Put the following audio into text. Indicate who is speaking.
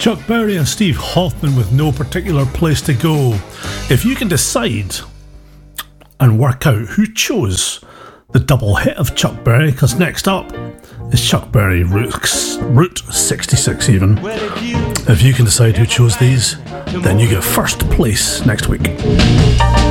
Speaker 1: Chuck Berry and Steve Hoffman with No Particular Place to Go. If you can decide and work out who chose the double hit of Chuck Berry, because next up is Chuck Berry Route 66 even. If you can decide who chose these, then you get first place next week.